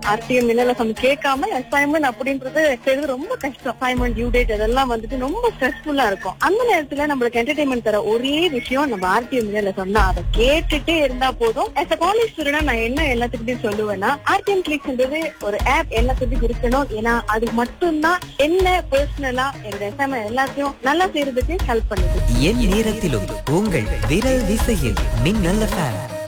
RTM மின்னலசம் கேட்காம assignment அப்படின்றது செய்யறது ரொம்ப கஷ்டம். அசைன்மெண்ட் டியூ டேட் அதெல்லாம் வந்துட்டு ரொம்ப ஸ்ட்ரெஸ்ஃபுல்லா இருக்கும். அந்த நேரத்துல நம்மளுக்கு என்டர்டைன்மெண்ட் தர ஒரே விஷயம் நம்ம RTM மின்னலசம் தான். அதை கேட்டுட்டே இருந்தா போதும். as a college student நான் என்ன எல்லாத்துக்கிட்டையும் சொல்லுவேன்னா, RTM கிளிக்ஸ்ன்றது ஒரு ஆப் எல்லாத்துக்கும் இருக்கணும். ஏன்னா அது மட்டும்தான் என்ன பர்சனலா என்னோட அசைன்மெண்ட் எல்லாத்தையும் நல்லா செய்யறதுக்கு ஹெல்ப் பண்ணுது. என் நேரத்திலும் உங்கள் விரல் விசையில் மின்னல் FM.